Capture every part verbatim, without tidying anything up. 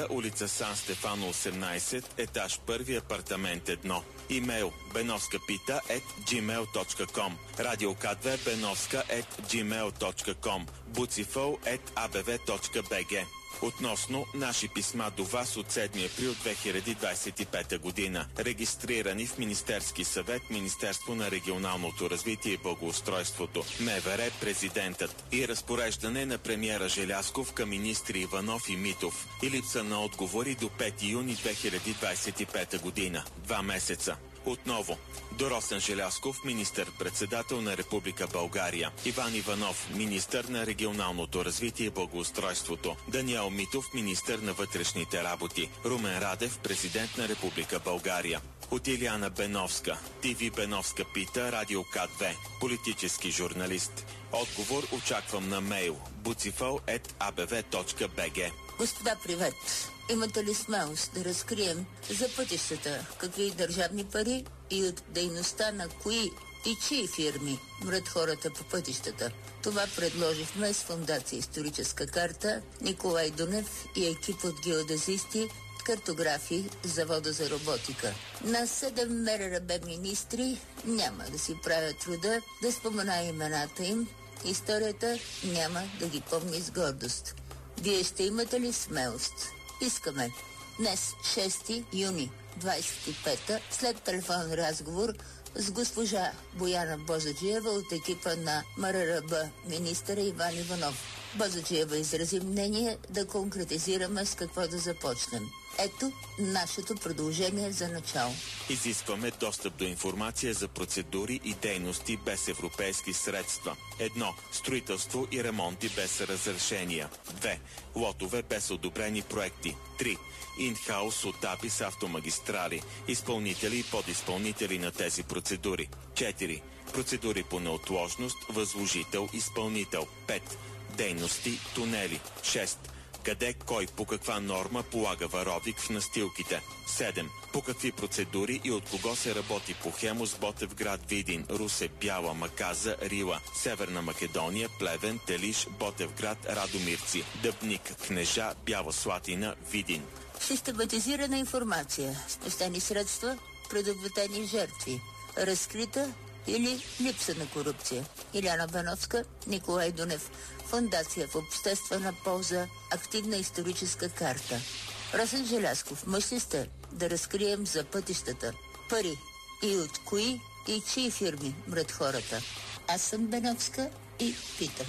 улица Сан Стефано осемнайсет, етаж първи, апартамент едно. Имейл беновскапита ет джимейл точка ком, радио К две беновска ет джимейл точка ком, буцифъл ет а б в точка б г. Относно наши писма до вас от седми април две хиляди двадесет и пета година, регистрирани в Министерски съвет, Министерство на регионалното развитие и благоустройството, МВР, президентът и разпореждане на премиера Желязков към министри Иванов и Митов и липса на отговори до пети юни две хиляди двадесет и пета година. Два месеца. Отново, до Росен Желязков, министър-председател на Република България, Иван Иванов, министър на регионалното развитие и благоустройството, Даниел Митов, министър на вътрешните работи, Румен Радев, президент на Република България. От Илияна Беновска, ТВ Беновска пита, радио К две, политически журналист. Отговор очаквам на мейл буцифъл ет а б в точка б г. Господа, привет! Имате ли смелост да разкрием за пътищата какви държавни пари и от дейността на кои и чии фирми мрат хората по пътищата? Това предложихме с Фондация Историческа карта, Николай Дунев и екип от геодезисти, картографи, завода за роботика. На седем МРРБ министри няма да си правят труда да спомена имената им. Историята няма да ги помни с гордост. Вие ще имате ли смелост? Искаме. Днес, шести юни двадесет и пета, след телефонен разговор с госпожа Бояна Бозаджиева от екипа на МРРБ, министъра Иван Иванов. Бозаджиева изрази мнение да конкретизираме с какво да започнем. Ето нашето продължение за начало. Изискваме достъп до информация за процедури и дейности без европейски средства. Едно. Строителство и ремонти без разрешения. Две. Лотове без одобрени проекти. Три. Инхаус етапи с автомагистрали, изпълнители и подизпълнители на тези процедури. Четири. Процедури по неотложност, възложител, изпълнител. Пет. Дейности, тунели. Шест. Къде, кой, по каква норма полага варовик в настилките. седем. По какви процедури и от кого се работи по Хемус, Ботевград, Видин, Русе, Бяла, Маказа, Рила, Северна Македония, Плевен, Телиш, Ботевград, Радомирци, Дъбник, Кнежа, Бяла Слатина, Видин. Систематизирана информация, спестени средства, предотвратени жертви, разкрита или липса на корупция. Илияна Беновска, Николай Дунев, Фондация в обществена полза, активна историческа карта. Росен Желязков, мъж ли сте да разкрием за пътищата пари и от кои и чии фирми мрат хората? Аз съм Беновска и питам.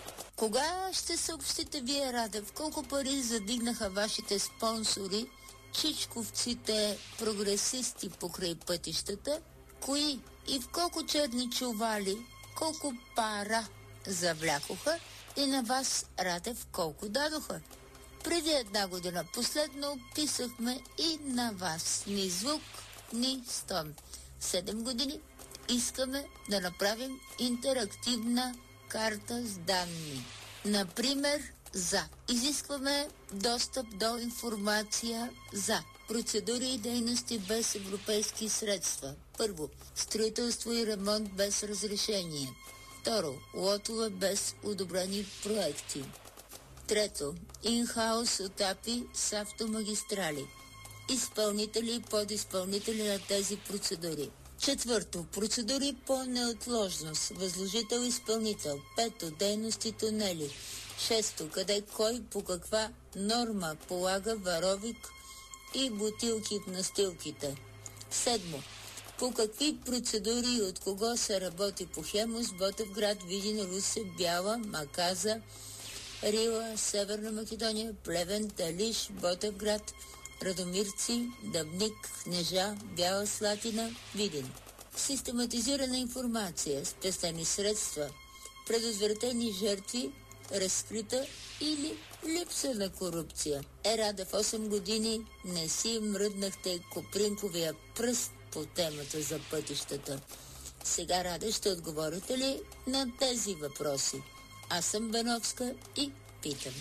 Кога ще съобщите вие, Радев, колко пари задигнаха вашите спонсори, чичковците прогресисти покрай пътищата, кои и в колко черни чували, колко пара завлякоха и на вас, Радев, колко дадоха? Преди една година последно писахме и на вас. Ни звук, ни стон. Седем години искаме да направим интерактивна карта с данни. Например, за. Изискваме достъп до информация за процедури и дейности без европейски средства. Първо, строителство и ремонт без разрешение. Второ, лотове без одобрени проекти. Трето, инхаус етапи с автомагистрали. Изпълнители и подизпълнители на тези процедури. Четвърто, процедури по неотложност. Възложител-изпълнител. Пето, дейности тунели. Шесто, къде кой по каква норма полага варовик и бутилки в настилките. Седмо, по какви процедури и от кого се работи по Хемус, Ботевград, Видин, Русе, Бяла, Маказа, Рила, Северна Македония, Плевен, Талиш, Ботевград, Радомирци, Дъбник, Кнежа, Бяла Слатина, Видин. Систематизирана информация, спестени средства, предотвратени жертви, разкрита или липса на корупция. Е, Рада, в осем години не си мръднахте копринковия пръст по темата за пътищата. Сега, Рада, ще отговорите ли на тези въпроси? Аз съм Беновска и питам.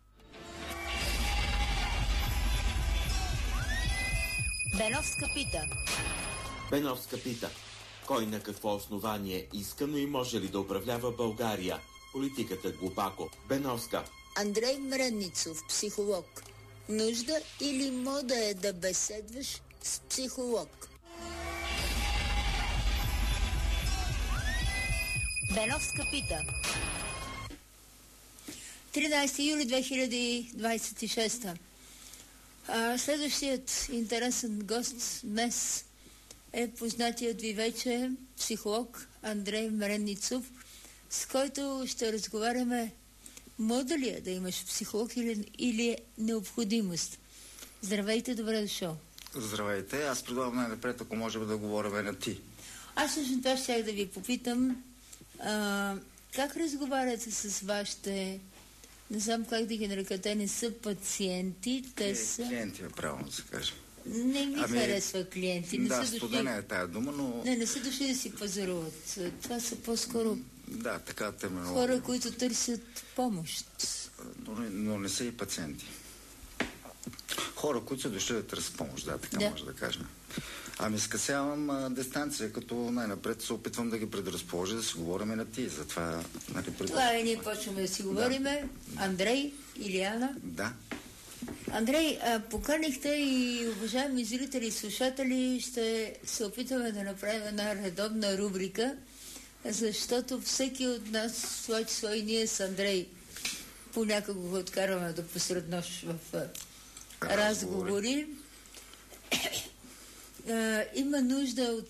Беновска пита. Беновска пита. Кой на какво основание иска, но и може ли да управлява България? Политиката глупако. Беновска. Андрей Мренницов, психолог. Нужда или мода е да беседваш с психолог? Беновска пита. тринадесети юли две хиляди двадесет и шеста. А, следващият интересен гост днес е познатият ви вече психолог Андрей Мренницов, с който ще разговаряме мода ли е да имаш психолог или, или е необходимост. Здравейте, добре дошъл. Здравейте, аз предлагам най-напред, ако можем да говорим на ти. Аз всъщност това ще да ви попитам, а, как разговаряте с вашите, не знам как да ги нарека, те не са пациенти, те са... Клиенти е правилно да се каже. Не ми ами, харесва клиенти. Не да, са студена дошли... е тая дума, но... Не, не са дошли да си пазаруват. Това са по-скоро да, така терминология. Хора, които търсят помощ. Но, но не са и пациенти. Хора, които са дошли да търсят помощ, да, така да. Може да кажем. Ами скъсявам а, дистанция, като най-напред се опитвам да ги предразположа да си говорим на ти. Затова, нали, предразположа. Това е, ние почваме да си говориме. Да. Андрей, Илияна. Да. Андрей, а, поканихте и уважаеми зрители и слушатели, ще се опитаме да направим една редовна рубрика, защото всеки от нас, в това число и ние с Андрей, понякога го откарваме до посред нощ в а, разговори. а, има нужда от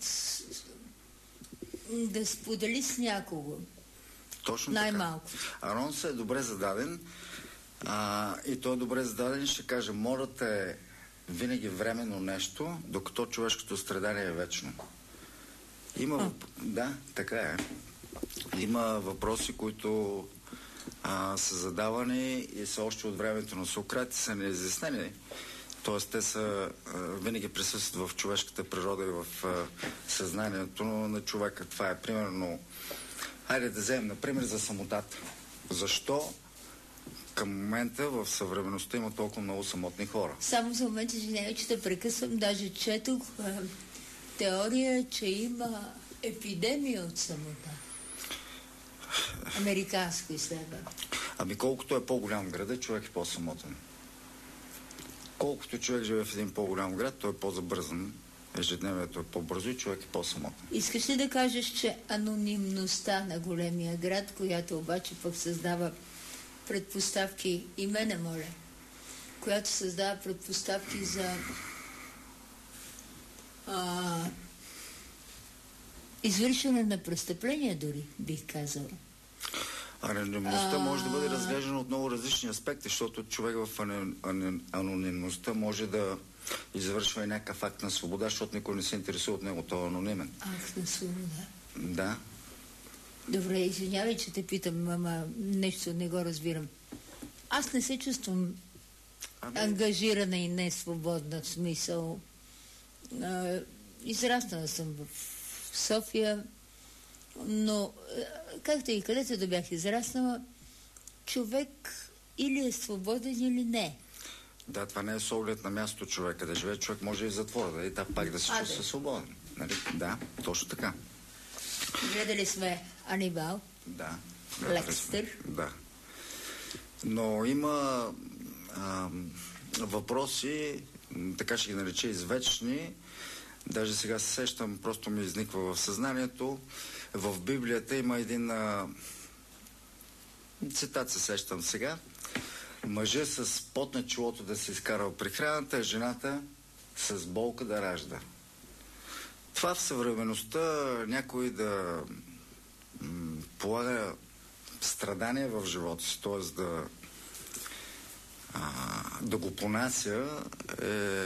да сподели с някого. Точно най-малко. Така. Анонсът е добре зададен. А, и той е добре зададен, ще каже, модата е винаги временно нещо, докато човешкото страдание е вечно. Има... Въп... Да, така е. Има въпроси, които а, са задавани и са още от времето на Сократ и са неизяснени. Тоест, те са а, винаги присъстват в човешката природа и в а, съзнанието на човека. Това е примерно... Хайде да вземем, например, за самотата. Защо към момента в съвременността има толкова много самотни хора? Само за момент, извинявай, че те прекъсвам. Даже четох а, теория, че има епидемия от самота. Американско изследване. Ами колкото е по-голям града, човек е по-самотен. Колкото човек живее в един по-голям град, той е по-забързан. Ежедневието е по-бързо и човек е по-самотен. Искаш ли да кажеш, че анонимността на големия град, която обаче пък създава предпоставки, и мене моля, която създава предпоставки за а, извършване на престъпления дори, бих казала. Анонимността а... може да бъде разглеждана от много различни аспекти, защото човек в анонимността може да извършва и някакъв акт на свобода, защото никой не се интересува от него, той е анонимен. Акт на свобода? Да. Добре, извинявай, че те питам, ама нещо не го разбирам. Аз не се чувствам ами... ангажирана и не свободна, в смисъл. А, израснала съм в София, но както и където да бях израснала, човек или е свободен, или не. Да, това не е с оглед на място човека да живее. Човек може и в затвора, да и там пак да се чувства свободен. Нали? Да, точно така. Гледали сме Анибал. Да. Лекстър. Да. Но има а, въпроси, така ще ги нарече извечни, даже сега се сещам, просто ми изниква в съзнанието. В Библията има един а, цитат, се сещам сега. Мъже с пот на челото да се изкарва прехраната, а жената с болка да ражда. Това в съвременността някой да м, полага страдания в живота си, т.е. да а, да го понася е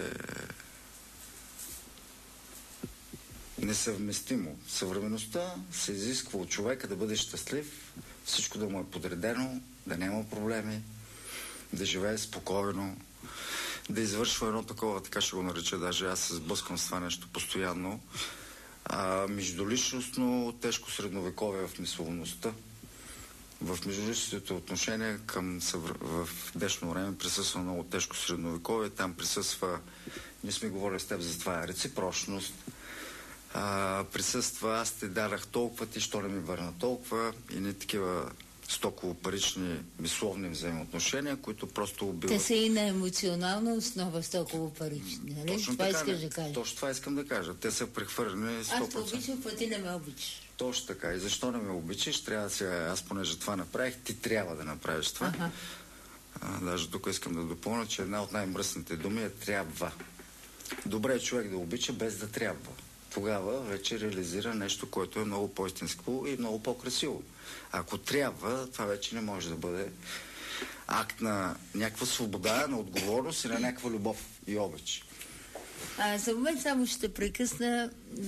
несъвместимо. В съвременността се изисква от човека да бъде щастлив, всичко да му е подредено, да няма проблеми, да живее спокойно, да извършва едно такова, така ще го нареча, даже аз се сблъскам с това нещо постоянно, а, междуличностно тежко средновековие в мисловността. В междуличностните отношения към съвр... в днешно време присъства много тежко средновековие. Там присъства, ние сме говорили с теб за това, реципрочност. А, присъства, аз те дарах толкова, ти що не ми върна толкова, и не такива стоково-парични мисловни взаимоотношения, които просто убиват. Те са и на емоционална основа стоково-парични, нали? Точно това така, искаш да кажеш. Точно това искам да кажа. Те са прехвърлени сто процента. Аз те обичам, пък ти не ме обичаш. Точно така. И защо не ме обичаш? Трябва да сега, аз понеже това направих, ти трябва да направиш това. Аха. А, даже тук искам да допълня, че една от най-мръсните думи е трябва. Добре е човек да обича без да трябва. Тогава вече реализира нещо, което е много по-истинско и много по-красиво. Ако трябва, това вече не може да бъде акт на някаква свобода, на отговорност и на някаква любов и обич. А за момент само ще прекъсна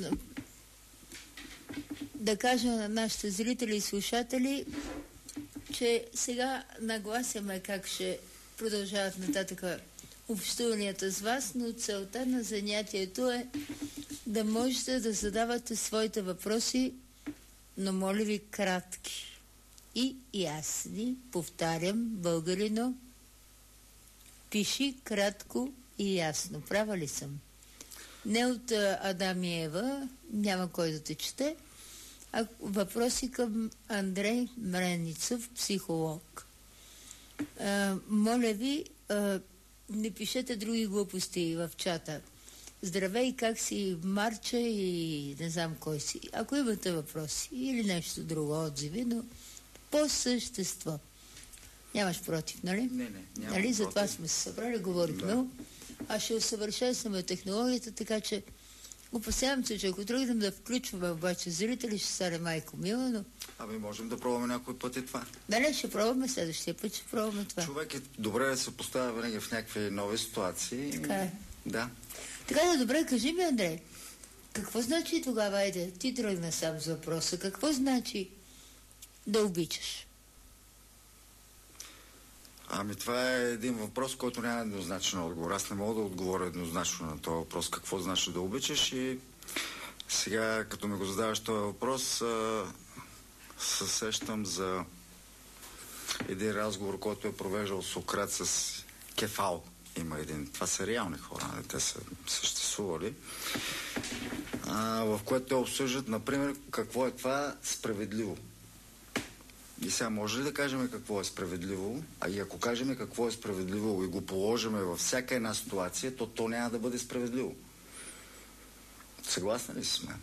да кажа на нашите зрители и слушатели, че сега нагласяме как ще продължават нататък общуванията с вас, но целта на занятието е да можете да задавате своите въпроси, но моля ви кратки и ясни. Повтарям, българино, пиши кратко и ясно. Права ли съм? Не от Адам и Ева, няма кой да те чете, а въпроси към Андрей Мреницов, психолог. А, моля ви, а, не пишете други глупости в чата. Здравей, как си, Марча и не знам кой си. Ако имате въпроси или нещо друго, отзиви, но по същество. Нямаш против, нали? Не, не, нямам нали? Затова против. сме се събрали, говорихме. Да. А ще усъвършенстваме технологията, така че опасявам се, че ако тръгнем да включваме обаче зрители, ще стане майко мила, но... Ами можем да пробваме някой път и това. Да, не, ще пробваме следващия път, ще пробваме това. Човек е добре да се поставя винаги в някакви нови ситуации. Така е. Да. Така да, добре, кажи ми, Андрей, какво значи тогава, айде, ти тръгна сам с въпроса, какво значи да обичаш? Ами това е един въпрос, който няма еднозначен отговор. Аз не мога да отговоря еднозначно на този въпрос, какво значи да обичаш, и сега, като ми го задаваш този въпрос, се сещам за един разговор, който е провеждал Сократ с Кефал. Има един. Това са реални хора, те са съществували. А, в което те обсъждат, например, какво е това справедливо. И сега може ли да кажем какво е справедливо? А и ако кажем какво е справедливо и го положиме във всяка една ситуация, то то няма да бъде справедливо. Съгласна ли си с мен?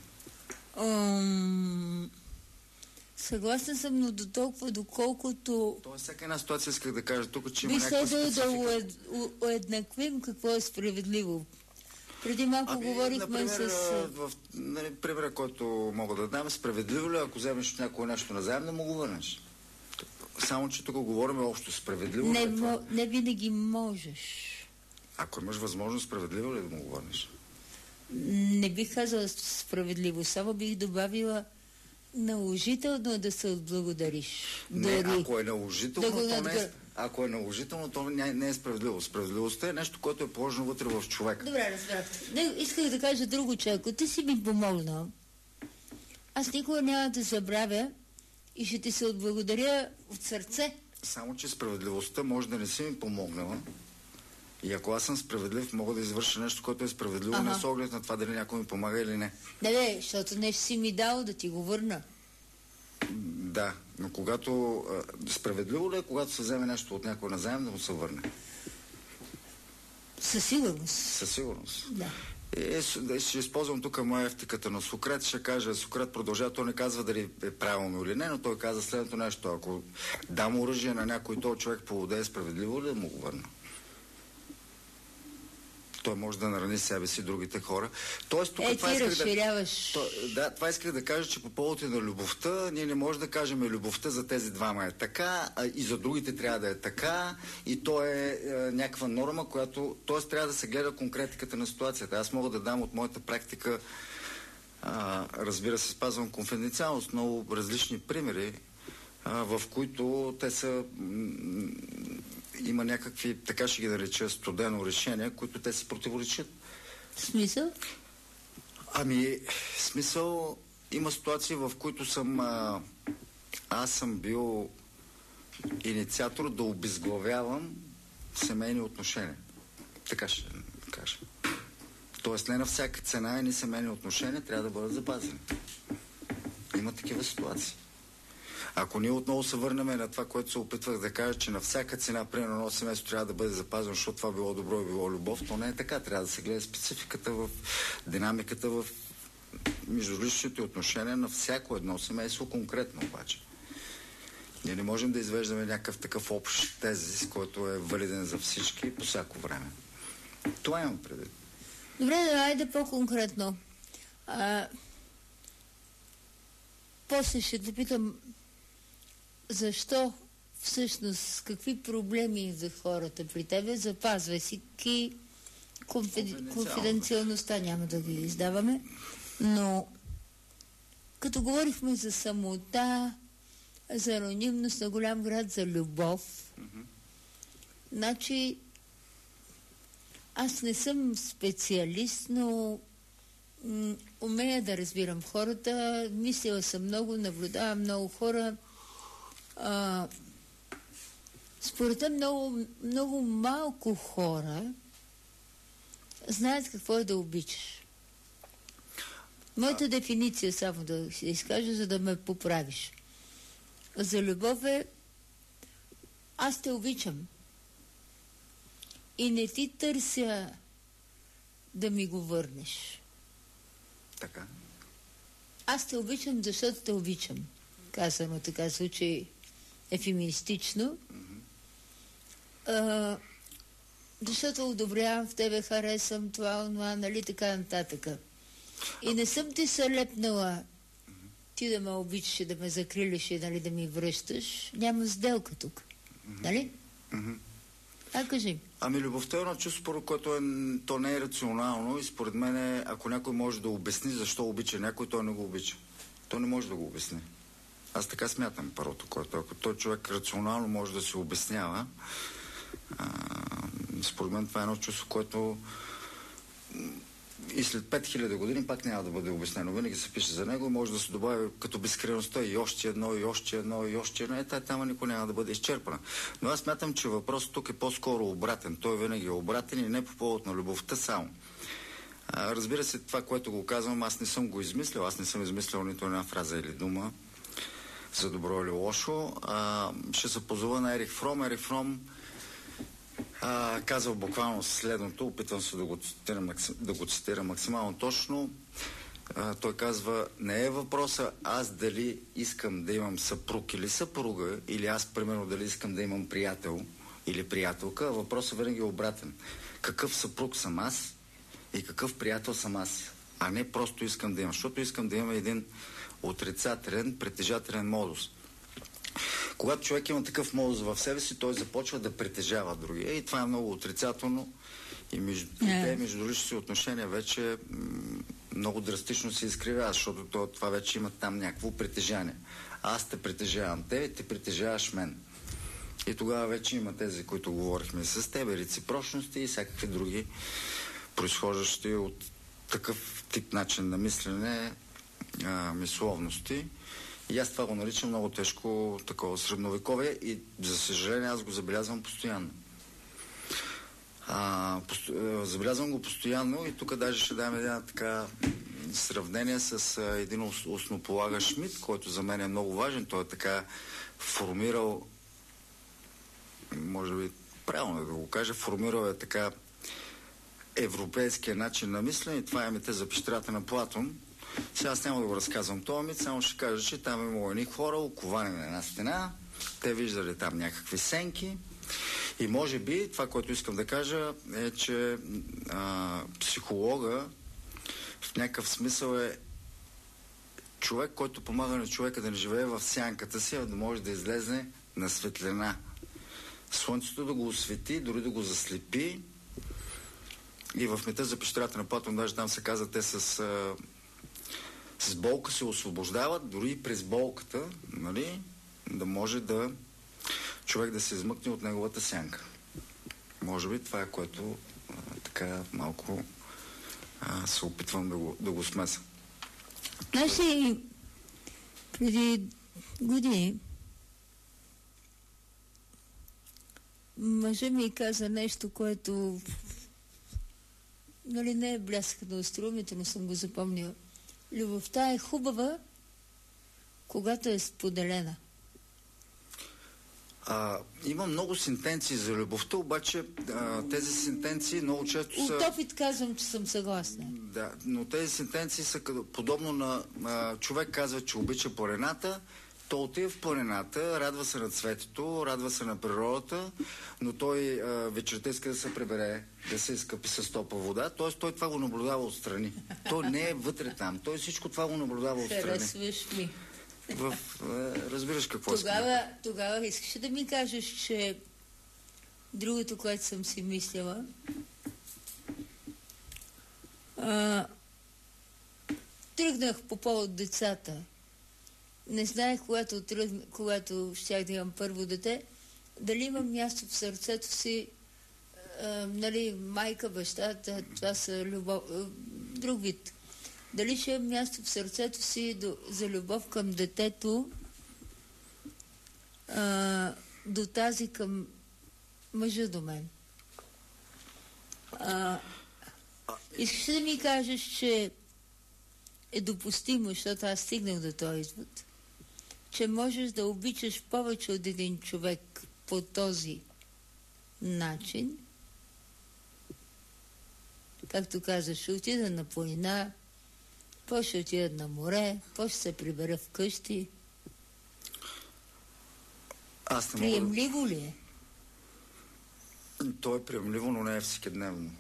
Um, съгласна съм, но до толкова, доколкото... Това всяка една ситуация исках да кажа тук, че има би някаква следвало специфика. да уед, у, уеднаквим какво е справедливо. Преди малко Ами, говорихме например, с... в нали, примера, който мога да дам, справедливо ли, ако вземеш някое нещо назаем, да му го върнеш? Само, че тук говорим общо справедливо. Не, ли, мо, не винаги можеш. Ако имаш възможност, справедливо ли да му го върнеш? Не бих казала справедливо, само бих добавила наложително да се отблагодариш. Не, Дори. ако е наложително, Да го то не е, надгър... ако е наложително, то не, не е справедливо. Справедливостта е нещо, което е положено вътре в човека. Добре, разбрах. Не, исках да кажа друго, че ако ти си ми помогнал, аз никога няма да забравя и ще ти се отблагодаря от сърце. Само, че справедливостта може да не си ми помогнала. И ако аз съм справедлив, мога да извърша нещо, което е справедливо, Ага. не с оглед на това дали някой ми помага или не. Не, не, защото нещо си ми дал да ти го върна. Да, но когато... А, справедливо ли е, когато се вземе нещо от някой назаем, да му се върне? Със сигурност. Със сигурност. Да. И с- ще използвам тук моя ефтиката на Сократ. Ще кажа, Сократ продължава, той не казва дали е правилно или не, но той каза следното нещо. Ако дам оръжие на някой, този човек поводее, справедливо ли да му го върна? Той може да нарани себе си другите хора. Тоест, тук Е, това ти исках разширяваш. да... То, да, това исках да кажа, че по повод и на любовта, ние не можем да кажем любовта за тези двама е така, а и за другите трябва да е така, и то е, е някаква норма, която... Тоест, трябва да се гледа конкретиката на ситуацията. Аз мога да дам от моята практика, а, разбира се, спазвам конфиденциалност, много различни примери, а, в които те са... м- има някакви, така ще ги нареча, студено решение, които те си противоречат. В смисъл? Ами, смисъл, има ситуации, в които съм... А, аз съм бил инициатор да обезглавявам семейни отношения. Така ще кажа. Тоест, не на всяка цена едни семейни отношения трябва да бъдат запазени. Има такива ситуации. Ако ние отново се върнем на това, което се опитвах да кажа, че на всяка цена, примерно едно семейство трябва да бъде запазено, защото това било добро и било любов, то не е така. Трябва да се гледа спецификата в динамиката в междуличните отношения на всяко едно семейство конкретно обаче. Ние не можем да извеждаме някакъв такъв общ тезис, който е валиден за всички по всяко време. Това имам предвид. Добре, да, айде по-конкретно. А, после ще те питам защо всъщност, какви проблеми за хората при тебе, запазвай си ки конфиди... конфиденциалността, няма да ги издаваме, но като говорихме за самота, за анонимност на голям град, за любов, mm-hmm. значи аз не съм специалист, но м- умея да разбирам хората, мислила съм много, наблюдавам много хора. А, според мен много, много малко хора знаят какво е да обичаш. Моята а... дефиниция, само да се изкажа, за да ме поправиш. За любов е аз те обичам и не ти търся да ми го върнеш. Така. Аз те обичам, защото те обичам. Казано така звучи ефеминистично. Mm-hmm. А, защото одобрявам в тебе, харесвам това, онова, нали, така нататък. И не съм ти се лепнала ти да ме обичаш и да ме закрилиш и, нали, да ми връщаш. Няма сделка тук. Mm-hmm. Нали? Mm-hmm. А, кажи. Ами любовта е едно чувство, според което е, то не е рационално и според мен е, ако някой може да обясни защо обича някой, той не го обича. Той не може да го обясни. Аз така смятам първото, което ако той човек рационално може да се обяснява, а, според мен това е едно чувство, което и след пет хиляди години пак няма да бъде обяснено. Винаги се пише за него и може да се добави като безкрайността и още едно, и още едно, и още едно. Е, тая тема никой няма да бъде изчерпана. Но аз смятам, че въпросът тук е по-скоро обратен. Той винаги е обратен и не по повод на любовта само. А, разбира се, това, което го казвам, аз не съм го измислил. Аз не съм измислил нито една фраза или дума за добро или лошо. А, ще се позова на Ерих Фром. Ерих Фром А, казал буквално следното, опитвам се да го цитирам, да го цитирам максимално точно. А, той казва, не е въпроса аз дали искам да имам съпруг или съпруга, или аз, примерно, дали искам да имам приятел или приятелка, а въпросът винаги е обратен. Какъв съпруг съм аз и какъв приятел съм аз, а не просто искам да имам, защото искам да имам един отрицателен, притежателен модус. Когато човек има такъв модус в себе си, той започва да притежава другия. И това е много отрицателно. И, между, yeah. и те междуличните отношения вече м- много драстично се изкривяват, защото то, това вече има там някакво притежание. Аз те притежавам тебе, ти притежаваш мен. И тогава вече има тези, които говорихме с тебе, реципрочности и всякакви други, произхождащи от такъв тип начин на мислене, а, мисловности. И аз това го наричам много тежко такова средновековие и за съжаление аз го забелязвам постоянно. А, посто... Забелязвам го постоянно и тук даже ще дам една така сравнение с а, един ос... основополагащ Шмидт, който за мен е много важен. Той е така формирал, може би правилно да го кажа, формирал е така европейския начин на мислене и това е митът за пещерата на Платон. Сега аз няма да го разказвам този мит, само ще кажа, че там имало едни хора, оковани на една стена, те виждали там някакви сенки и може би това, което искам да кажа е, че а, психолога в някакъв смисъл е човек, който помага на човека да не живее в сянката си, а да може да излезе на светлина. Слънцето да го освети, дори да го заслепи. И в мита за пещерата на Платон, даже там се казва, те с... А, с болка се освобождават, дори и през болката, нали, да може да човек да се измъкне от неговата сянка. Може би това е което а, така малко а, се опитвам да го, да го смеса. Знаеш ли, преди години мъжа ми каза нещо, което нали не е блясък на острумите, но съм го запомнила. Любовта е хубава, когато е споделена. А, има много сентенции за любовта, обаче а, тези сентенции много често са... От опит казвам, че съм съгласна. Да, но тези сентенции са като, подобно на а, човек казва, че обича планината, той отива в планината, радва се на цветето, радва се на природата, но той а, вечерта иска да се прибере, да се изкъпи с топла вода, т.е. той това го наблюдава отстрани. Той не е вътре там, той всичко това го наблюдава отстрани. Харесваш ми. В, е, разбираш какво тогава, искам. Тогава искаш да ми кажеш, че другото, което съм си мислила, а, тръгнах по повод децата. Не знаех, когато, тръгна, когато щях да имам първо дете, дали имам място в сърцето си, а, нали, майка, баща, това са любов, а, друг вид. Дали ще имам място в сърцето си до, за любов към детето, а, до тази към мъжа до мен. А, искаш да ми кажеш, че е допустимо, защото аз стигнах до този извод, че можеш да обичаш повече от един човек по този начин, както казаш, ще отида на планина, после ще отидат на море, после ще се прибера вкъщи. Аз не приемливо мога... ли е? То е приемливо, но не е всекидневно.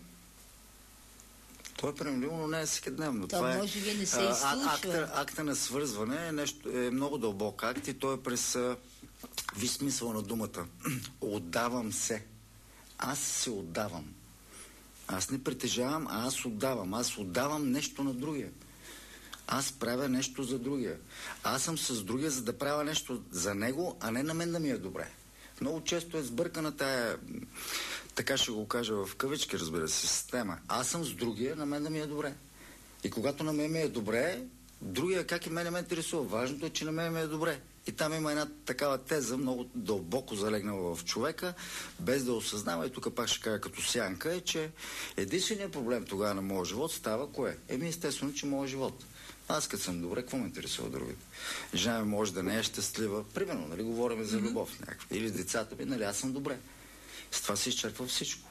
То е приемливо, но не е всекидневно. То това може би не се а, изслушва. Акта, акта на свързване е, нещо, е много дълбок акт и той е през ви смисъл на думата. Отдавам се. Аз се отдавам. Аз не притежавам, а аз отдавам. Аз отдавам нещо на другия. Аз правя нещо за другия. Аз съм с другия, за да правя нещо за него, а не на мен да ми е добре. Много често е сбъркана тая, така ще го кажа в кавички, разбира се, система. Аз съм с другия, на мен да ми е добре. И когато на мен ми е добре, другия как и мене ме интересува. Важното е, че на мен ми е добре. И там има една такава теза, много дълбоко залегнала в човека, без да осъзнава, и тук пак ще кажа като сянка, е, че единственият проблем тогава на моят живот става кое? Еми естествено, че моят живот. Аз като съм добре, какво ме интересува другите? Жена ми може да не е щастлива. Примерно, нали, говорим за любов някаква. Или децата ми, нали, аз съм добре. С това се изчерпва всичко.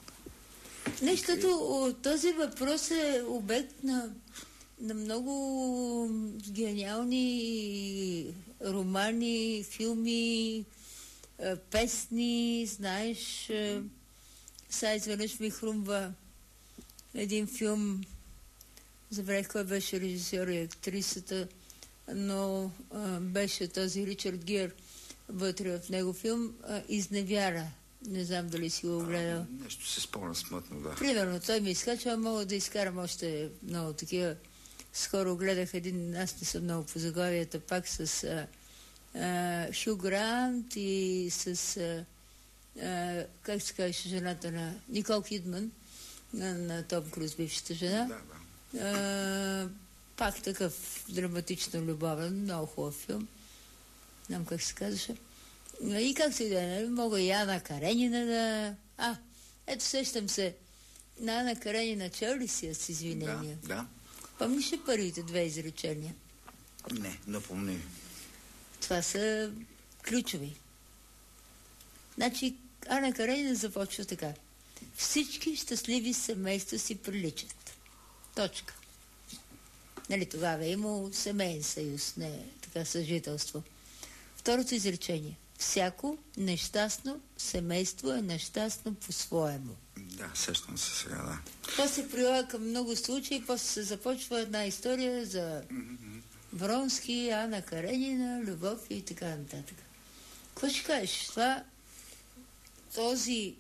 Нещото, този въпрос е обект на, на много гениални романи, филми, песни, знаеш. Сега изведнъж ми хрумва един филм, забравих кой беше режисьор и актрисата, но а, беше този Ричард Гир вътре в него филм а, Изневяра. Не знам дали си го гледал. А, нещо се спомня смътно, да. Примерно, той ми изкачва, мога да изкарам още много такива. Скоро гледах един, аз не съм много по заглавията, пак с а, а, Хю Грант и с а, а, как се казваше жената на Никол Кидман, на, на Том Круз, бившата жена. Да, да. Uh, пак такъв драматично любовен, много хубав филм. Не знам как се казваше. И както и да е, мога и Ана Каренина да... А, ето сещам се. На Ана Каренина чел ли си с извинения? Да, да. Помниш ли първите две изречения? Не, напомни. Това са ключови. Значи, Ана Каренина започва така. Всички щастливи семейства си приличат. Точка. Нали, тогава е имало семейен съюз, не така съжителство. Второто изречение. Всяко нещастно семейство е нещастно по-своему. Да, сещам се сега, да. Това се прилага към много случаи, после се започва една история за Вронски, Ана Каренина, любов и така нататък. Какво ще кажеш? Това, този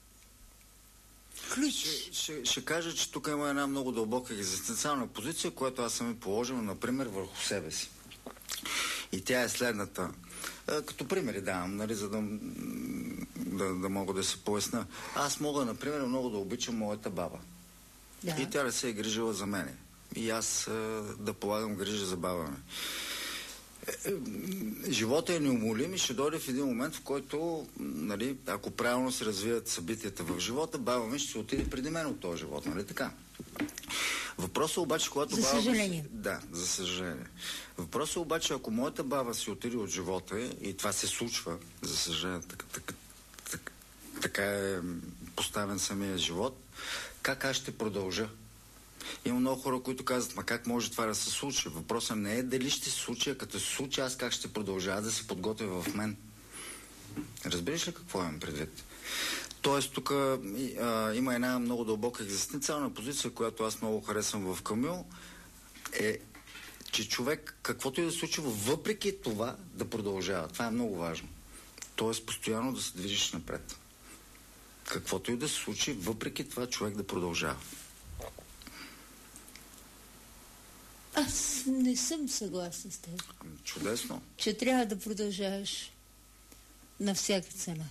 ключ. Ще, ще, ще кажа, че тук има една много дълбока екзистенциална позиция, която аз съм и положил, например, върху себе си. И тя е следната. Като примери давам, нали, за да, да, да мога да се поясна. Аз мога, например, много да обичам моята баба. Да. И тя да се е грижила за мене. И аз да полагам грижа за баба ми. Живота е неумолим и ще дойде в един момент, в който, нали, ако правилно се развият събитията в живота, баба ми ще се отиде преди мен от този живот, нали така? Въпросът обаче, когато за баба... съжаление. Си... Да, за съжаление. Въпросът обаче, ако моята баба си отиде от живота, и това се случва, за съжаление, така, така, така, така е поставен самия живот, как аз ще продължа? Има много хора, които казват, ма как може това да се случи? Въпросът не е дали ще се случи, а като се случи, аз как ще продължа да се подготвя в мен. Разбираш ли какво имам предвид? Тоест, тук има една много дълбока екзистенциална позиция, която аз много харесвам в Камил, е, че човек, каквото и да се случи, въпреки това да продължава. Това е много важно. Тоест, постоянно да се движиш напред. Каквото и да се случи, въпреки това човек да продължава. Аз не съм съгласна с теб. Чудесно. Че трябва да продължаваш на всяка цена.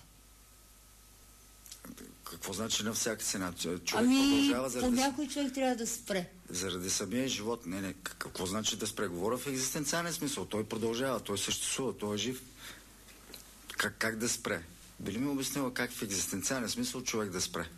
Какво значи на всяка цена? Човек ами, продължава заради... по някой човек трябва да спре. Заради самия живот. Не, не. Какво значи да спре? Говоря в екзистенциален смисъл. Той продължава, той съществува, той е жив. Как, как да спре? Би ли ми обяснила как в екзистенциален смисъл човек да спре?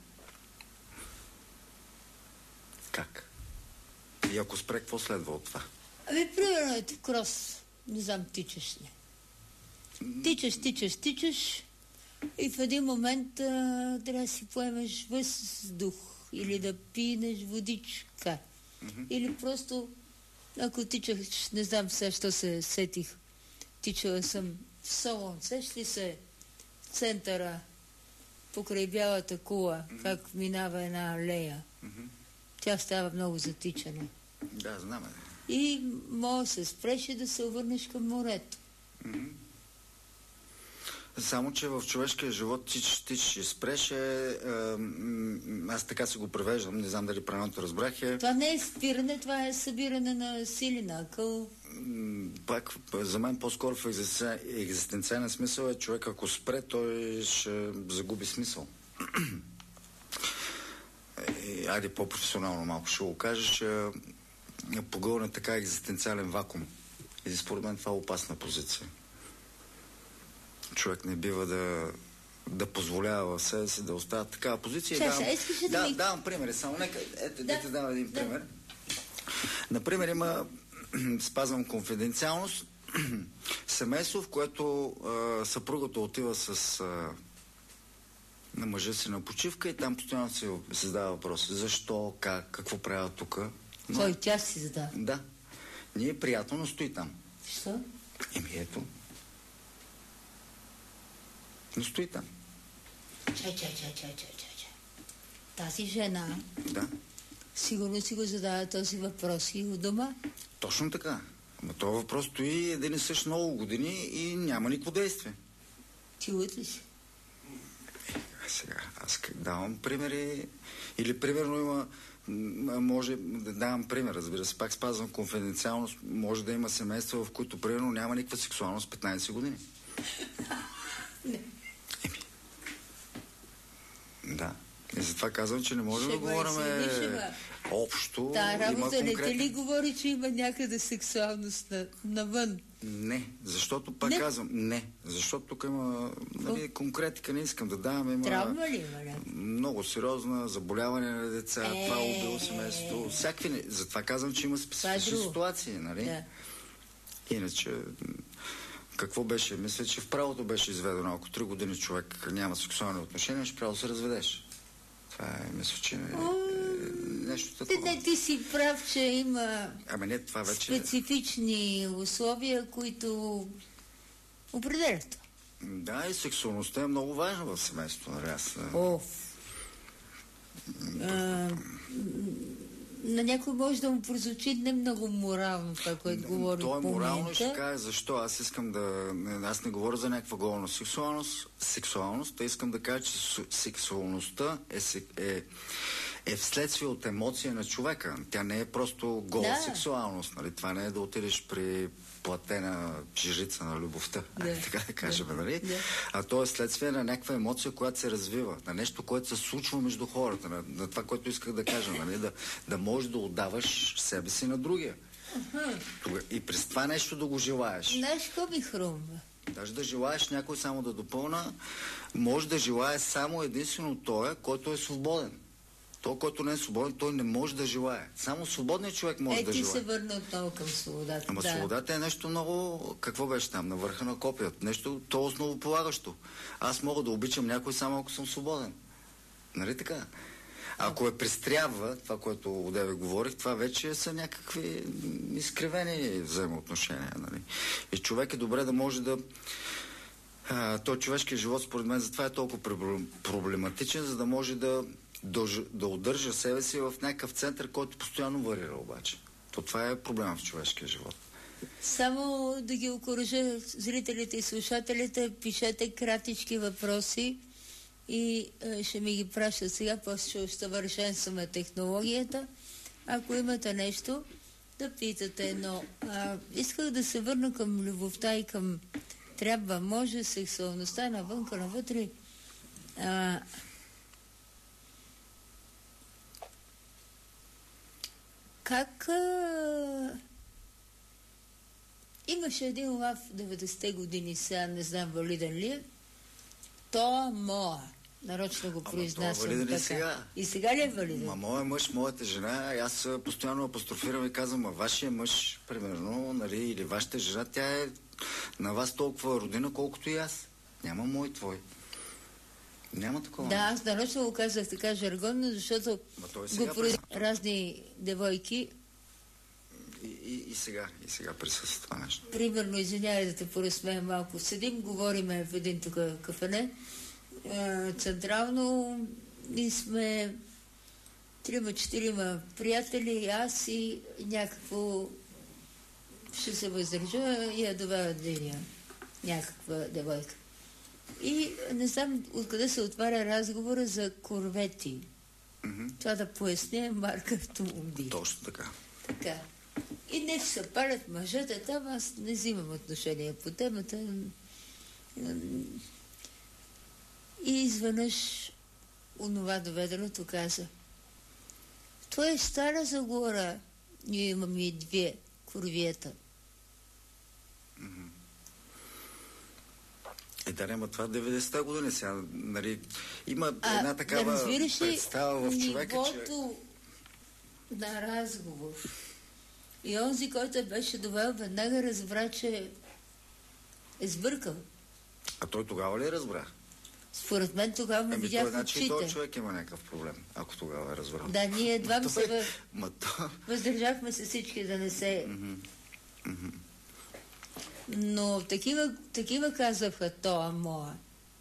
Как? И ако спре, какво следва от това? Ами, примерно е крос. Не знам, тичаш ли. Тичаш, тичаш, тичаш и в един момент а, трябва да си поемеш въздух или да пинеш водичка. Mm-hmm. Или просто, ако тичаш, не знам сега, що се сетих, тичала съм в Солон. Сеш ли се в центъра, покрай Бялата кула, mm-hmm. как минава една алея? Mm-hmm. Тя става много затичана. Да, знаме. И може да се спреш и да се обърнеш към морето. Mm-hmm. Само, че в човешкия живот тич, тич и спреш е, е, аз така се го превеждам, не знам дали правилно разбрах е... Това не е спиране, това е събиране на сили, на акъл. Пак, за мен по-скоро в екзистенциален смисъл е човек, ако спре, той ще загуби смисъл. И, айде по-професионално малко ще го кажа, че погълне така екзистенциален вакуум. И според мен това е опасна позиция. Човек не бива да, да позволява в себе си да остава такава позиция. Ще, давам, ще, да, да ми... давам примери. Само нека, ето, да, да ти дам един да. пример. Например, има, спазвам конфиденциалност, семейство, в което а, съпругата отива с а, на мъжа си на почивка и там постоянно се задава въпроси. Защо, как, какво правя тук? Но... Кой, тя си задава? Да. Не е приятно, но стои там. Защо? Еми ето. Но стои там. Чай, чай, чай, чай, чай, чай. Тази жена... Да. Сигурно си го задава този въпрос и у дома. Точно така. Ама този въпрос стои един и същ много години и няма никакво действие. Ти луд ли си? Е, сега, аз давам примери. Или примерно има... Може да давам пример, разбира се. Пак спазвам конфиденциалност. Може да има семейства, в които примерно няма никаква сексуалност петнайсет години. Не. Еми. Да. И затова казвам, че не можем Ще да говорим общо. Та работа не конкретен... те ли говори, че има някъде сексуалност на, навън? Не, защото пак не. казвам не, защото тук има нали, конкретика, не искам да давам. Има травма ли има? Не? Много сериозна заболяване на деца, е... това убило семейството, всякакви. Затова казвам, че има специфични е ситуации, нали? Да. Иначе, какво беше? Мисля, че в правото беше изведено, ако три години човек няма сексуални отношения, ще право да се разведеш. Това е, мисля, че не, нещо такова. Не, ти си прав, че има Ами не, това вече... специфични условия, които определят. Да, и сексуалността е много важна в семейството. Нали? Аз... Оф. А, на някой може да му прозвучи не много морално това, което говори в момента. То е морално и ще кажа защо. Аз искам да... Аз не говоря за някаква голна сексуалност, сексуалност, а искам да кажа, че сексуалността е, е, е вследствие от емоция на човека. Тя не е просто гола да. сексуалност. Нали? Това не е да отидеш при платена жрица на любовта, да. така да кажем, да. нали? Да. А то е следствие на някаква емоция, която се развива, на нещо, което се случва между хората, на, на това, което исках да кажа, нали? Да, да можеш да отдаваш себе си на другия. Uh-huh. И през това нещо да го желаеш. Знаеш, какво ми хрумва? Даже да желаеш някой само да допълна, може да желаеш само единствено той, който е свободен. Той, който не е свободен, той не може да желае. Само свободният човек може е, да желае. Е, ти се върна отново към свободата. Ама да. свободата е нещо много... Какво беше там? На върха на копията. Нещо то основополагащо. Аз мога да обичам някой само ако съм свободен. Нали така? Ако е престрява, това, което одеве говорих, това вече са някакви изкривени взаимоотношения. Нали? И човек е добре да може да... А, той човешкият живот, според мен, затова е толкова проблематичен, за да може да, да, да удържа себе си в някакъв център, който постоянно варира обаче. То това е проблема в човешкия живот. Само да ги окуража зрителите и слушателите, пишете кратички въпроси и е, ще ми ги пращат сега, после ще усъвършенстваме технологията. Ако имате нещо, да питате, но а, исках да се върна към любовта и към трябва, може, сексуалността навънка, навътре. А, как а, имаше един лав в деветдесетте години, сега не знам валиден ли е, то моя. Нарочно го произнасям така. Сега. И сега ли е валиден? Ма моя мъж, моята жена, аз постоянно апострофирам и казвам, а вашия мъж, примерно, нали, или вашата жена, тя е на вас толкова родина, колкото и аз. Няма мой твой. Няма такова. Да, аз нарочно го казах така жаргонно, защото го произнасям разни девойки. И, и, и сега, и сега присъства това нещо. Примерно, извинявай да те поразсмея малко. Седим, говориме в един тук кафене, централно, и сме трима-четирима приятели, аз и някакво ще се въздържа и я доведа деня някаква девойка. И не знам откъде се отваря разговора за корвети. Mm-hmm. Това да поясня марка автомобили. Точно така. Така. И не се палят мъжете там, аз не взимам отношение по темата. И изведнъж онова доведеното каза: това е Стара Загора. Ние имаме и две корвиета. Mm-hmm. Е, да, няма това деветдесетте години сега, нали, има а, една такава да представа в човека, нивото че... на разговор. И онзи, който беше довел, веднага разбра, че е сбъркал. А той тогава ли разбра? Според мен тогава ме видях в очите. Значи този човек има някакъв проблем, ако тогава е разбрал. Да, ние едва се въ... Ма то... въздържахме се всички да не се... Mm-hmm. Mm-hmm. Но такива, такива казаха то, моя.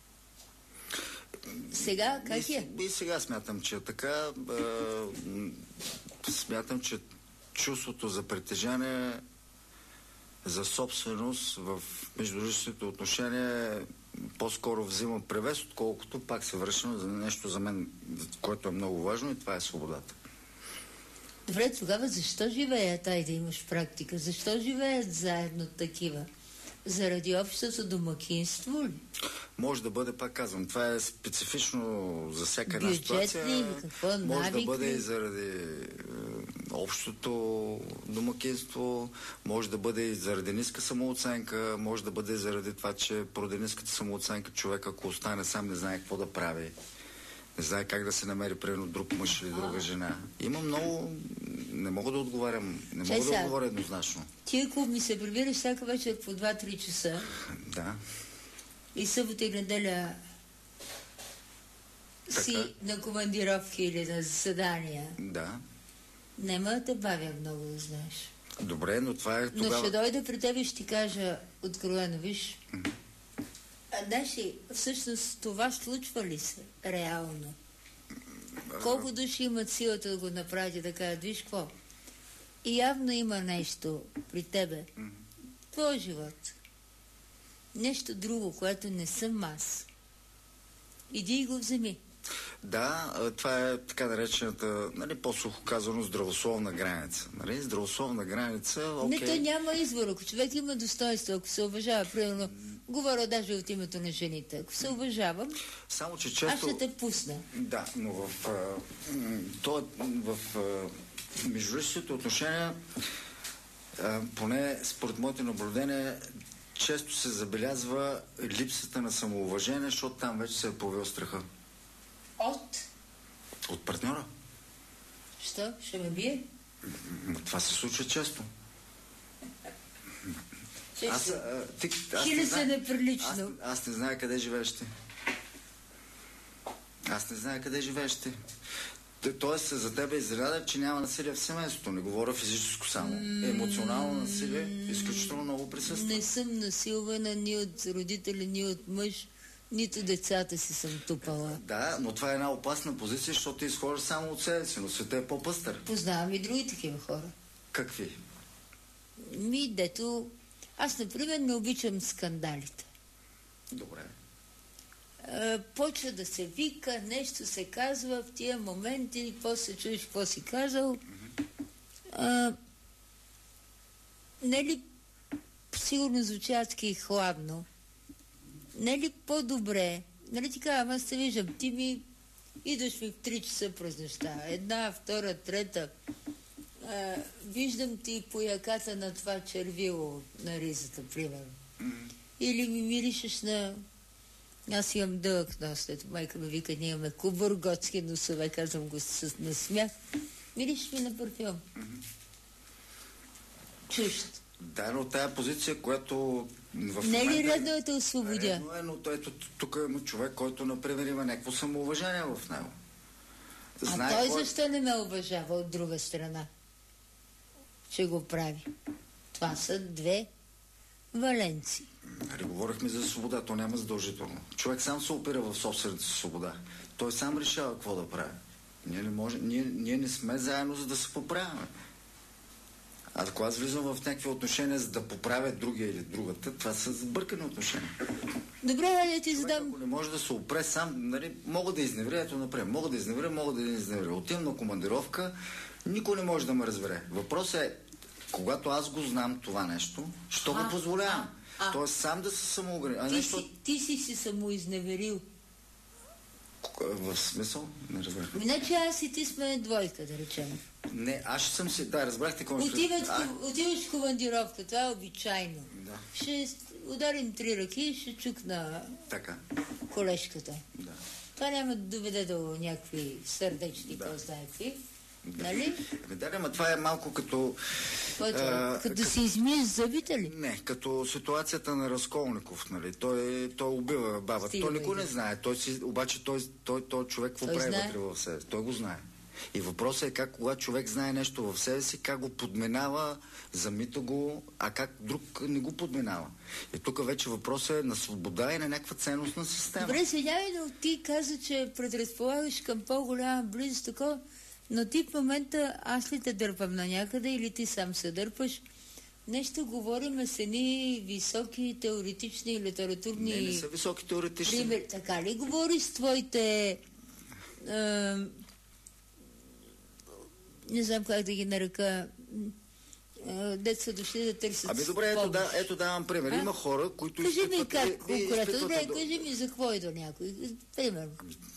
Сега как и, е? И сега смятам, че така... Е, смятам, че чувството за притежание, за собственост в междуличните отношения по-скоро взимам превес, отколкото пак се връщам за нещо за мен, което е много важно, и това е свободата. Добре, тогава защо живеят, ай да имаш практика? Защо живеят заедно такива? Заради общото домакинство ли? Може да бъде, пак казвам, това е специфично за всяка една бюджет ситуация. Ли, какво, може навик да бъде ли? и заради е, общото домакинство, може да бъде и заради ниска самооценка, може да бъде и заради това, че поради ниската самооценка човек, ако остане сам, не знае какво да прави. Не знае как да се намери, примерно, друг мъж или друга жена. Има много... Не мога да отговарям. Не мога да отговоря еднозначно. Ти ако ми се прибираш всяка вечер по два-три часа... Да. И събота и неделя си така на командировки или на заседания... Да. Нема да те бавя много, да знаеш. Добре, но това е тогава... Но ще дойда при тебе и ще ти кажа откровено, виж... Mm-hmm. А знаеш ли, всъщност това случва ли се реално? Колко души имат силата да го направят и да кажат, виж какво? И явно има нещо при тебе. Mm-hmm. Твой живот. Нещо друго, което не съм аз. Иди и го вземи. Да, това е така наречената, нали, по-сухо казано, здравословна граница. Нали? Здравословна граница, окей. Не, то няма избор. Ако човек има достоинство, ако се уважава, примерно, говоря даже от името на жените, ако се уважавам, само че често... аз ще те пусна. Да, но в, а, то, в а, междуличните отношения, а, поне според моите наблюдения, често се забелязва липсата на самоуважение, защото там вече се е появил страха. От? От партньора. Що? Ще ме бие? М, Това се случва често. Често. Аз, а, ти, аз Хили не се зная- неприлично. Аз, аз не зная къде живееш ти. Аз не зная къде живееш ти. Т- Тоест за тебе е изненада, че няма насилие в семейството. Не говоря физическо само. Емоционално насилие изключително много присъства. Не съм насилвана ни от родители, ни от мъж, нито децата си съм тупала. Да, но това е една опасна позиция, защото ти изхождаш само от себе си, но света е по-пъстър. Познавам и други такива хора. Какви? Ми, дето... Аз, например, не обичам скандалите. Добре. А, почва да се вика, нещо се казва в тия моменти, после чуеш какво си казал. А, не ли сигурно звучи адски хладно? Не ли по-добре? Нали ти казвам, аз се виждам, ти ми идваш ми в три часа през нощта. Една, втора, трета. А, виждам ти по яката на това червило на ризата, примерно. Или ми миришеш на... Аз имам дълъг нос, ето майка ми вика, ние имаме кубър, готски носове, казвам го с на смях. Миришеш ми на парфюм. Чужд. Да, но тая позиция, която в Не е ли момента... редно да те освободя? Редно е, но ето тук има човек, който, например, има някакво самоуважение в него. А той кой... защо не ме уважава от друга страна? Че го прави. Това са две валенции. Нали, говорихме за свобода, то няма задължително. Човек сам се опира в собствената си свобода. Той сам решава какво да прави. Ние не, може, ние, ние не сме заедно, за да се поправяме. А ако аз влизам в някакви отношения, за да поправя другия или другата, това са сбъркани отношения. Добре, да ти задам... Ако не може да се опре сам, нали, мога да изневря, ето напред. Мога да изневря, мога да изневря. Отивам на командировка, никой не може да ме разбере. Въпросът е, когато аз го знам това нещо, що го позволявам? А, Тоест сам да се самоогранича. Ти, нещо... си, ти си си самоизневерил. В смисъл? Не разбрах. Иначе аз и ти сме двойка, да речем. Не, аз ще съм си... Да, разбрахте какво ще... Отиваш, а... отиваш в командировка, това е обичайно. Да. Ще ударим три ръки и ще чукна така. колежката. Да. Това няма да доведе до някакви сърдечни, да. Кой знае какви. Да. Нали? Да, ама това е малко като... Който, а, като да си измиеш зъбите ли? Не, като ситуацията на Разколников, нали? Той, той убива бабата. Стига, той никой да. не знае. Той си, обаче той, той, той човек какво прави вътре в себе си? Той го знае. И въпросът е как, когато човек знае нещо в себе си, как го подминава, замита го, а как друг не го подминава. И тук вече въпросът е на свобода и на някаква ценностна система. Добре, сега но ти каза, че предразполагаш към по-голяма близост, такова, но ти в момента аз ли те дърпам на някъде или ти сам се дърпаш? Нещо говорим с едни високи теоретични и литературни... Не, не са високи теоретични. Пример, така ли говори с твоите... Е, не знам как да ги нарека... Дето са дошли да търсят... Ами добре, ето, да, ето давам пример. А? Има хора, които... Кажи ми как конкретно. Добре, да... кажи ми за какво идва някой. Примерно.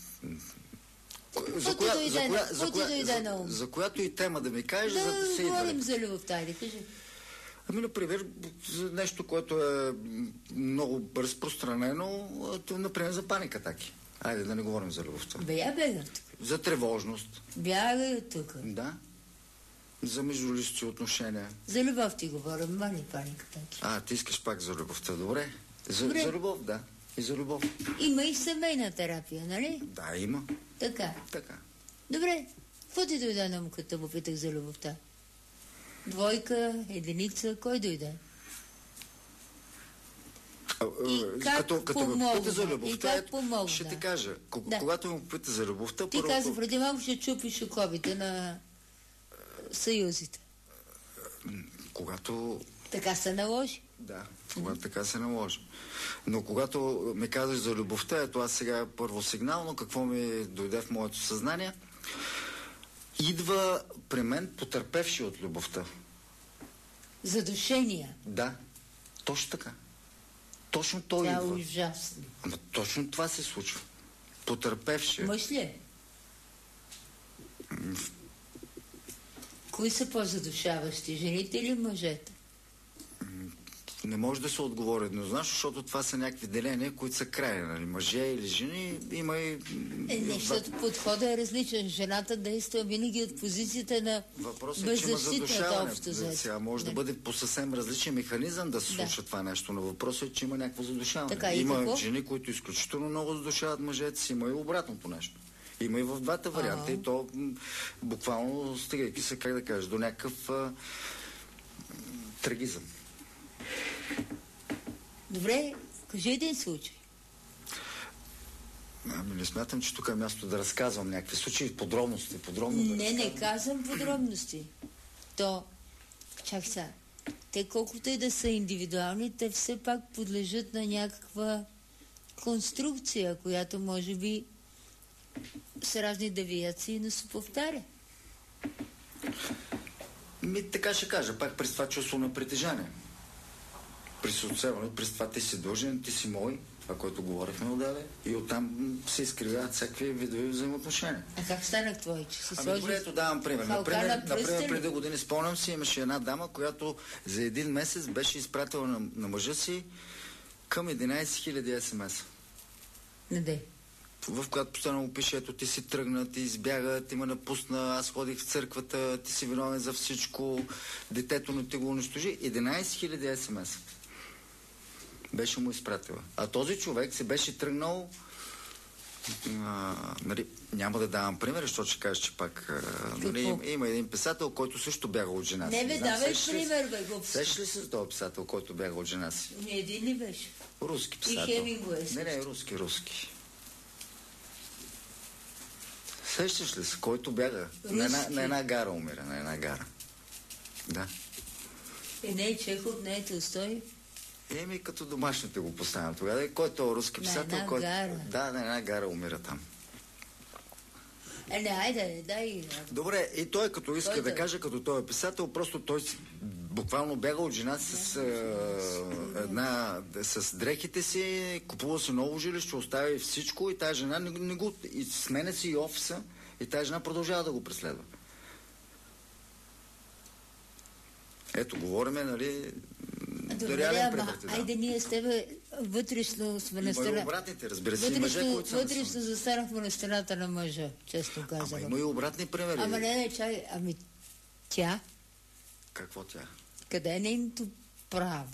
За, коя, за, коя, за, коя, за, за която и тема да ми кажеш, да, за да се идва. Да говорим за любовта, да кажи. Ами, например, за нещо, което е много разпространено, например, за паникатаки. Айде да не говорим за любовта. Бе, я бега тук. За тревожност. Бягай тук. Да. За междуличностни отношения. За любов ти говорим, мали паникатаки. А, ти искаш пак за любовта, добре. За, добре. За любов, да. И за любов. Има и семейна терапия, нали? Да, има. Така. Така. Добре. Какво ти дойде на ум, като му питах за любовта? Двойка, единица, кой дойде? И как като, като помогна? ме пита за любовта, и как помогна? Ще ти кажа. Да. Когато ме пита за любовта... Ти първо... каза преди малко ще чупиш оковите на съюзите. Когато... Така се наложи. Да, когато така се наложи. Но когато ми казаш за любовта, ето аз сега първо сигнално, какво ми дойде в моето съзнание, идва при мен потърпевши от любовта. Задушения. Да, точно така. Точно той идва. Това е ужасно. Ама точно това се случва. Потърпевши. Мъж ли е? М- Кои са по-задушаващи? Жените или мъжете? Не може да се отговори еднозначно, защото това са някакви деления, които са крайни. Нали? Мъже или жени, има и... Е, не, защото подходът е различен. Жената действа винаги от позицията на беззащитната общо взето. Сега може не. да бъде по съвсем различен механизъм да се случва да. това нещо, но въпросът е, че има някакво задушаване. Така, има какво? жени, които изключително много задушават мъжете си, има и обратното нещо. Има и в двата варианта, а-а. и то буквално стигайки се, как да кажа, до някакъв а, трагизъм. Добре, кажи един случай. Ами не смятам, че тук е място да разказвам някакви случаи, подробности, подробно да Не, не казвам подробности. То, чак сега, те колкото и да са индивидуални, те все пак подлежат на някаква конструкция, която може би с разни девиации, но се повтаря. Ми, така ще кажа, пак през това чувство на притежание. През отсеването, през това ти си дължен, ти си мой, това, което говорихме отдаве, и оттам се изкривяват всякакви видови взаимоотношения. А как станах твой, че си ами, сложи... Ами, ето давам пример. Например, например, преди години спомням си, имаше една дама, която за един месец беше изпратила на, на мъжа си към единайсет хиляди ес ем ес. Наде? В която постоянно му пише, ето ти си тръгна, ти избяга, ти ме напусна, аз ходих в църквата, ти си виновен за всичко, детето не ти го унищожи. единайсет хиляди ес ем ес. Беше му изпратила. А този човек се беше тръгнал, а, нали, няма да давам пример, защото ще кажа, че пак а, нали, има, има един писател, който също бяга от жена си. Не бе, давай пример, бе, го. Сеш ли с този писател, който бяга от жена си? Не, един ли беше? Руски писател. И Хемингуей. Не, не, руски, руски. Сещаш ли се, който бяга? На една, на една гара умира, на една гара. Да. Е, не е Чехов, не е Толстой. Еми, като домашните го поставям тогава. Кой е този руски писател? На една кой... гара. Да, на една гара умира там. Е, не, айде, дай. Добре, и той като иска той да каже, като той е писател, просто той буквално бяга от жена си с, а, една, с дрехите си, купува си ново жилище, оставя всичко и тази жена не, не го... И сменя си и офиса и тази жена продължава да го преследва. Ето, говориме, нали... Добре, реален пример, да. Айде ние с тебе вътрешно сме на стена... Има и обратните, разбира се, и мъже, които са... Вътрешно застанахме на стената на мъжа, често казвам. Ама има и обратни примери. Ама не, не, чай, ами тя... Какво тя? Къде е нейното право?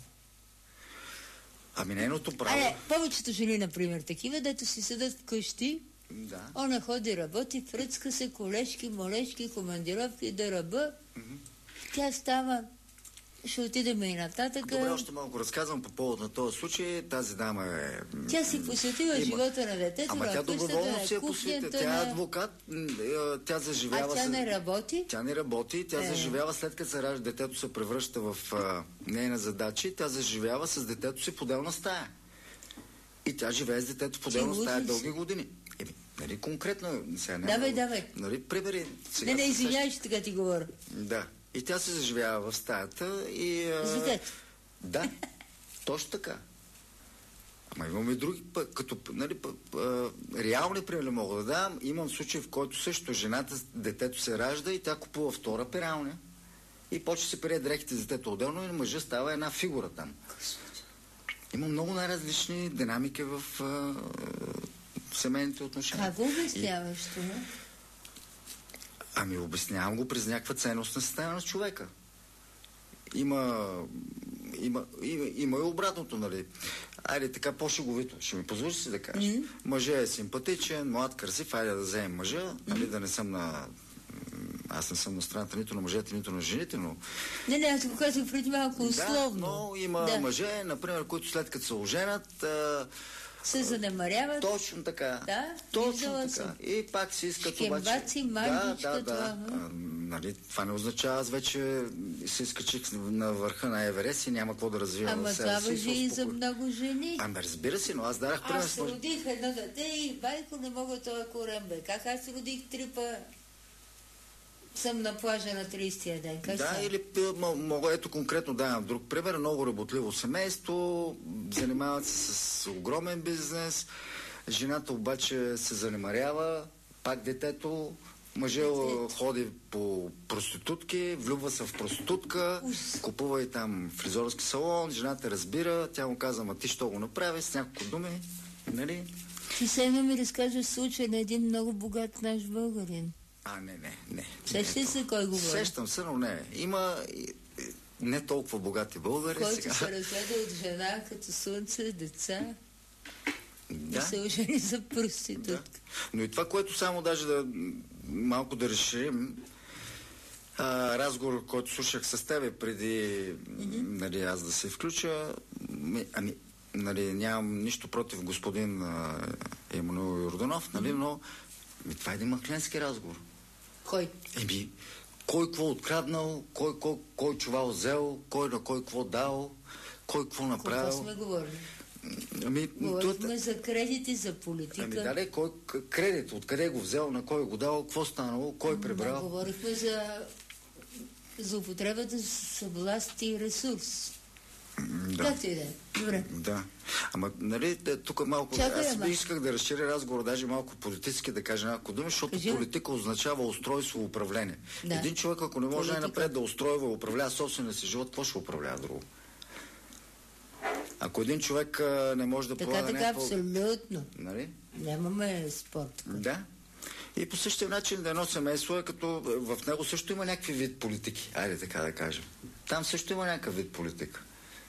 Ами нейното право... Айде, повечето жени, например, такива, дето си седат вкъщи, да. Она ходи, работи, фръцка се, колешки, молешки, командировки, да ръба. Mm-hmm. Тя става... Ще отидем и нататък. Добре, още малко разказвам по повод на този случай. Тази дама е... Тя си посветила има... живота на детето. Ама тя доброволно си е посветила. Тя е адвокат. Тя заживява... А тя не работи? Тя не работи. Тя е. заживява след като се ражда. Детето се превръща в а, нейна задача. Тя заживява с детето си в отделна стая. И тя живее с детето в отделна стая дълги години. Еми, нали конкретно... Сега, не, давай, давай. Нали, примери... Не, не, извинявай, че така ти говоря. Да. И тя се заживява в стаята и... С детето. Да, точно така. Ама имаме и други, като, нали, реални примери мога да дам. Имам случай, в който също жената, детето се ражда и тя купува втора пералня и почва се пере дрехите за детето отделно и мъжа става една фигура там. Има много най-различни динамики в а, семейните отношения. Как го обясняваш това? Ами обяснявам го през някаква ценностна система на човека. Има, има, има, има и обратното, нали. Айде така по-шеговито. Ще ми позволиш си да кажа. Mm-hmm. Мъжът е симпатичен, млад, красив, айде да вземем мъжа, mm-hmm. нали, да не съм на... Аз не съм на страната нито на мъжете, нито на жените, но... Не, не, аз го казах преди малко условно. Да, но има да. мъже, например, които след като се оженят... А... се занемаряват. Точно така. Да, точно така. И пак си искат обаче... Шкембаци, магичка, да, да, да. А, нали, това не означава, аз вече се изкачих на върха на Еверест и няма какво да развивам. Ама това въжи и за много жени. Ами разбира се, но аз дарах пример. Аз родих едно дете и байко не мога това корем, бе. Как аз родих три па... съм на плажа на тридесетия ден. Как да, са? или мога, ето конкретно давам друг пример. Много работливо семейство, занимават се с огромен бизнес, жената обаче се занемарява, пак детето, Мъже ходи по проститутки, влюбва се в проститутка, купува и там фризорски салон, жената разбира, тя му казва, ма ти що го направи, с няколко думи, нали? Ти сега ми разкажеш случай на един много богат наш българин. А, не, не, не. Сещаш се кой говори? Сещам се, но не. Има не толкова богати българи. Който сега. се разгледа от жена като слънце, деца. Да. И се ожени за проститутка. Да. Но и това, което само даже да малко да разширим, а, разговор, който слушах с тебе преди mm-hmm. нали, аз да се включа, ми, ами, нали, нямам нищо против господин а, Емануил Йорданов, нали, mm-hmm. но ми, това е един махленски разговор. Кой? Еми, кой какво откраднал, кой, кой, кой чувал взел, кой на кой какво дал, кой какво направил. Какво сме говорили? Ами, Говорихме това... за кредити, за политика. Ами дали, кой кредит, откъде го взел, на кой го дал, какво станало, кой прибрал. Да, говорихме за за употребата с власт и ресурс. Да. Както и да е. Добре. Да. Ама, нали, тук малко... Чакай, аз ама. исках да разширя разговор, даже малко политически да кажа няколко думи, защото Кажи. политика означава устройство, управление. Да. Един човек, ако не може Политика. най-напред да устройва, управлява собствения си живот, какво ще управлява друго? Ако един човек а, не може да Така, полага така, някакво... абсолютно. Нали? Нямаме спорт. Да. И по същия начин да едно семейство е като... В него също има някакви вид политики. Айде така да кажем. Там също има някакъв вид политика.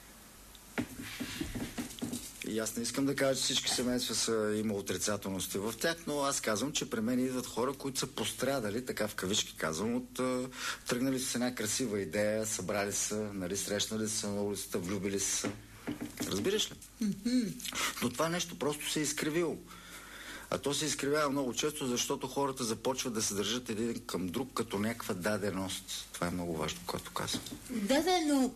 И аз не искам да кажа, че всички семейства са има отрицателности в тях, но аз казвам, че при мен идват хора, които са пострадали, така в кавички казвам, от а, тръгнали с една красива идея, събрали са, нали, срещнали са на улицата, влюбили са. Разбираш ли? Mm-hmm. Но това нещо просто се е изкривило. А то се изкривява много често, защото хората започват да се държат един към друг като някаква даденост. Това е много важно, което казвам. Да, да, но...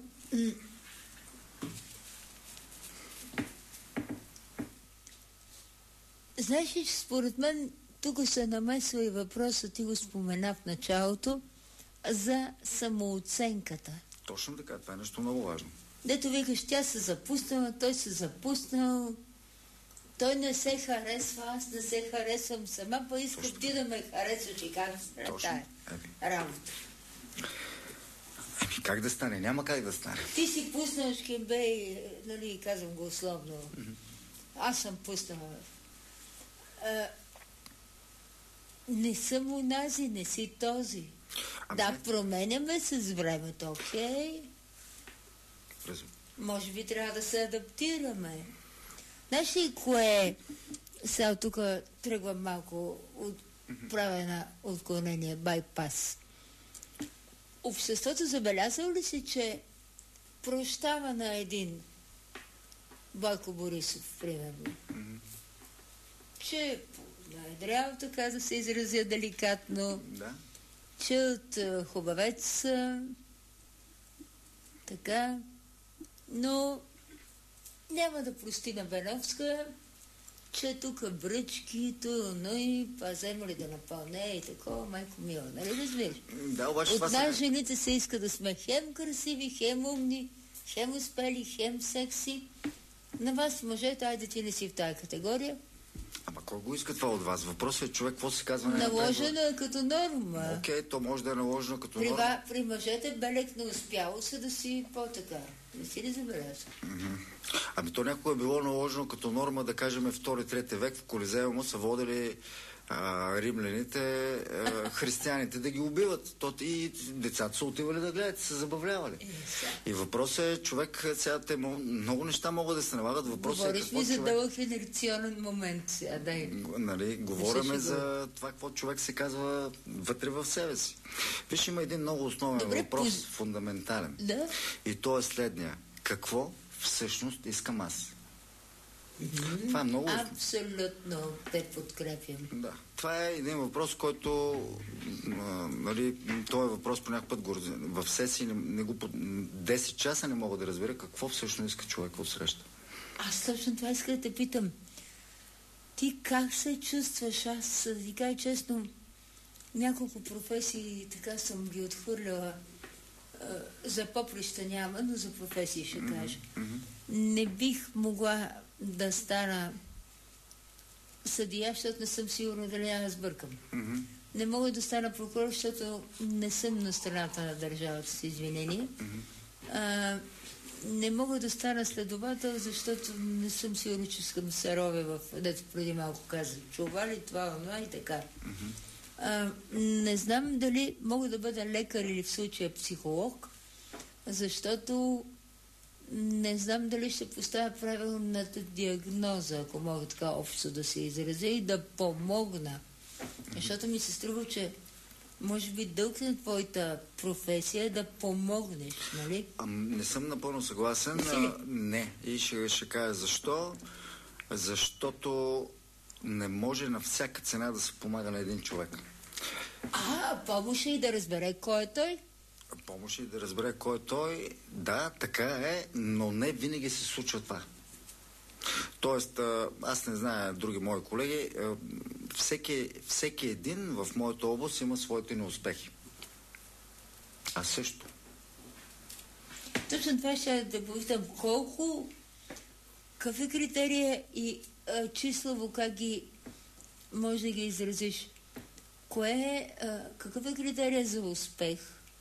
Знаеш ли, че според мен тук се намесва и въпросът, ти го спомена в началото, за самооценката. Точно така, това е нещо много важно. Дето викаш, тя се запуснала, той се запуснал, той не се харесва, аз не се харесвам сама, па искам Точно. ти да ме харесваш и как се Точно. тая работа. Еми, как да стане? Няма как да стане. Ти си пуснал шкембей, нали, казвам го условно. Mm-hmm. Аз съм пуснала. А, не съм унази, не си този. Ами да, не. променяме се с времето, окей? Раз... Може би трябва да се адаптираме. Знаеш ли кое? Сега тук тръгвам малко от правена отклонение, байпас. Обществото забелязало ли си, че прощава на един Бойко Борисов, примерно? Mm-hmm. Че наедрял, така да се изразя деликатно, Да. че от а, хубавец а, така, но няма да прости на Беновска, че тук бръчки, то, но и пазема ли да напълне и такова, майко мила, нали разбираш? Да, обаче От това нас са... жените се иска да сме хем красиви, хем умни, хем успели, хем секси. На вас, мъжете, айде ти не си в тая категория. Ама кой го иска това от вас? Въпросът е човек, какво се казва? на Наложено е като норма. Окей, то може да е наложено като При, норма. ва, при мъжете белек не успяло се да си по-така. Не си ли забелязал? Mm-hmm. Ами то някога е било наложено като норма, да кажем, втори-трети век в Колизеума са водили а, римляните, а, християните да ги убиват. То и децата са отивали да гледат, се забавлявали. Е, И въпросът е, човек, сега те много неща могат да се налагат. Въпросът е говориш какво ми за човек... дълъг инерционен момент сега, дай. Нали, говориме ще за това, какво човек се казва вътре в себе си. Виж, има един много основен Добре, въпрос, пуз... фундаментален. Да? И то е следния. Какво всъщност искам аз? Mm-hmm. Това е много... Абсолютно те подкрепям. Да. Това е един въпрос, който а, нали, той е въпрос по някакъв път го... в сесии не, не го... десет часа не мога да разбера какво всъщност иска човек от среща. Аз точно това иска да те питам. Ти как се чувстваш? Аз да ти кажа честно, няколко професии така съм ги отхвърляла. За поприща няма, но за професии ще кажа. Mm-hmm. Не бих могла да стана съдия, защото не съм сигурна дали няма сбъркам. Mm-hmm. не мога да стана прокурор, защото не съм на страната на държавата с извинение. Mm-hmm. А, не мога да стана следовател, защото не съм сигурна, че искам се ровя в... Дето преди малко казах, чували това, това и така. Mm-hmm. А, не знам дали мога да бъда лекар или в случая психолог, защото не знам дали ще поставя правилната диагноза, ако мога така общо да се изразя, и да помогна. Защото ми се струва, че може би дълг на твоята професия е да помогнеш, нали? А, не съм напълно съгласен. А, не. И ще, ще кажа защо. Защото не може на всяка цена да се помага на един човек. А, помощ и да разбере кой е той? Помощ и да разбере кой е той. Да, така е, но не винаги се случва това. Тоест, аз не зная други мои колеги, всеки, всеки един в моята област има своите неуспехи. А също. Точно това ще да попитам. Колко, какви критерия и а, числово как ги може да ги изразиш? Кое е, а, какъв е критерия за успех?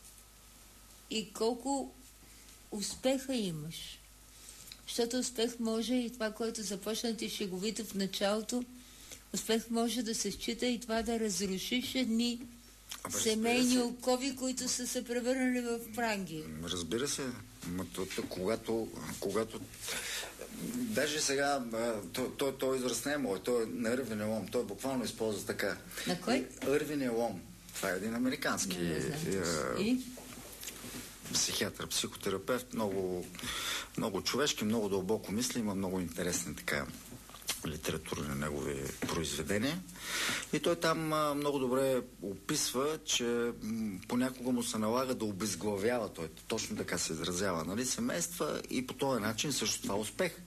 И колко успеха имаш? Защото успех може и това, което започна ти шеговито в началото, успех може да се счита и това да разрушиш едни Абе, семейни окови, които са се превърнали в пранги. Разбира се. Когато, когато даже сега той, той израз не е мой, той е на Ирвин Елом, той буквално използва така. На кой? Ирвин Елом. Това е един американски не, не е, психиатър, психотерапевт, много, много човешки, много дълбоко мисли, има много интересни така литература на негови произведения. И той там а, много добре описва, че м, понякога му се налага да обезглавява, той точно така се изразява, нали, семейства, и по този начин също това е успех.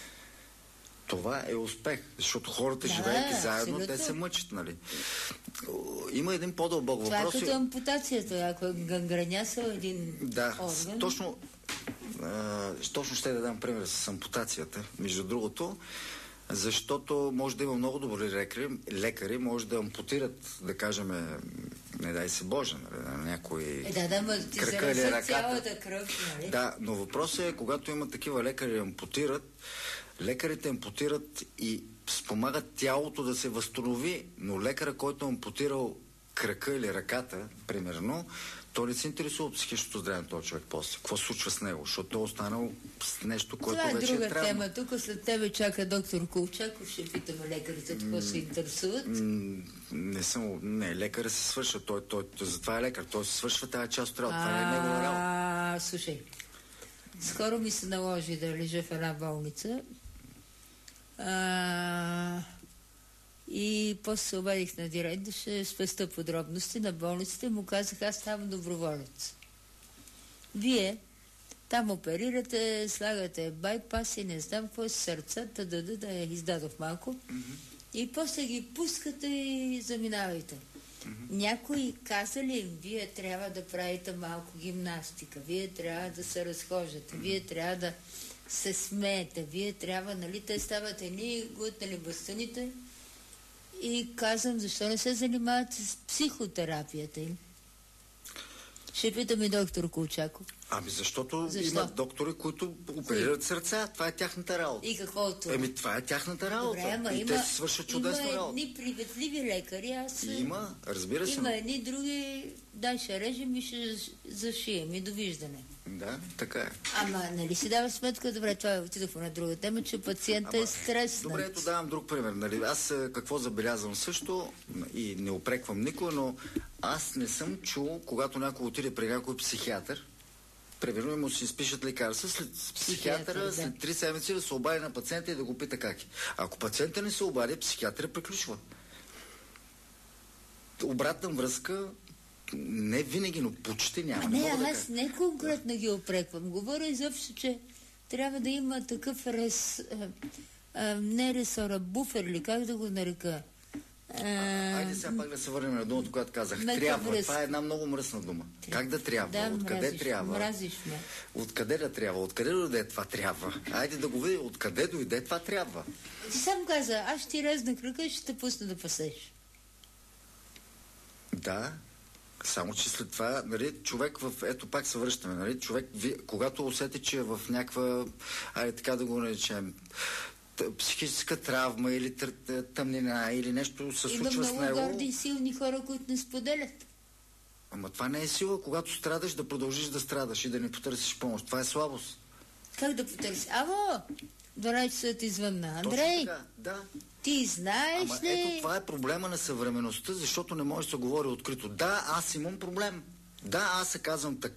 Това е успех, защото хората, да, живеейки заедно, абсолютно. те се мъчат, нали. Има един по-дълбок това въпрос. Това е като ампутацията, ако гангренясал един да, орган. Точно, а, точно ще да дам пример с ампутацията, между другото, защото може да има много добри лекари, лекари може да ампутират, да кажем, не дай се Боже, нали, на някой е, да, да, ма, ти крака или ръката. Цялата кръв, нали? Да, но въпросът е, когато има такива лекари ампутират, лекарите ампутират и спомагат тялото да се възстанови, но лекара, който е ампутирал крака или ръката, примерно, той не се интересува от психичното здраве на този човек после. Какво случва с него? Защото той е останал с нещо, което това е вече друга е трябва. тема. Тук след тебе чака доктор Колчаков. Ще питаме лекарите, какво се интересуват. Не съм... Не, лекаря се свършва. Той, той, той, затова е лекар. Той се свършва тази част от работа. Това е негова работа. А, слушай. Скоро ми се наложи да лежа в една болница. А, и после се обадих на директор, ще спеста подробности на болниците и му казах, аз ставам доброволец. Вие там оперирате, слагате байпаси, не знам какво е сърцата, да, да, да я издадох малко. Mm-hmm. И после ги пускате и заминавайте. Mm-hmm. Някой каза ли, вие трябва да правите малко гимнастика, вие трябва да се разхождате, mm-hmm. вие трябва да се смеете, вие трябва, нали, те стават едни глътнали бастуните. И казвам, защо не се занимават с психотерапията им? Ще питам и доктор Колчаков. Ами защото Защо? Има доктори, които оперират сърца. Това е тяхната работа. И каквото? Еми, това е тяхната работа. Добре, ама и има, те се свършат чудесна има работа. едни приветливи лекари, аз... Има, разбира се. Има едни други, дай ще режем и ще зашием и довиждане. Да, така е. Ама, нали си дава сметка, добре, това отидох на друга тема, че пациента е стреснат. Добре, ето давам друг пример. Нали? Аз какво забелязвам също, и не упреквам никой, но аз не съм чул, когато някой отиде при някой психиатър, примерно му си изпишат лекарства, след психиатъра, да. След три седмици да се обади на пациента и да го пита как е. Ако пациента не се обади, психиатъра приключва. Обратна връзка не винаги, но почти няма. А не, не, не аз да не конкретно да. ги опреквам. Говоря изобщо, че трябва да има такъв рес... А, а, не ресора, буфер ли, как да го нарека? А, айде сега пак да се върнем на думата, която казах. Мека трябва. връзка. Това е една много мръсна дума. Трябва. Как да трябва? Да, Откъде мразиш, трябва? Мразиш ме. Откъде да трябва? Откъде дойде това трябва? Айде да го видим. Откъде дойде това трябва? Ти сам каза, аз ще ти резна кръка и ще те пусна да пасеш. Да, само че след това, нали, човек в... Ето пак се връщаме, нали, човек, ви, когато усети, че е в някаква, айде така да го наречем, психическа травма или тъмнина, или нещо се случва с него... Има много горди и силни хора, които не споделят. Ама това не е сила, когато страдаш, да продължиш да страдаш и да не потърсиш помощ. Това е слабост. Как да потърсиш? Аво! дванайсет часа ти звънна. Андрей, да. Ти знаеш Ама ли? ето това е проблема на съвременността, защото не може да се говори открито. Да, аз имам проблем. Да, аз се казвам така.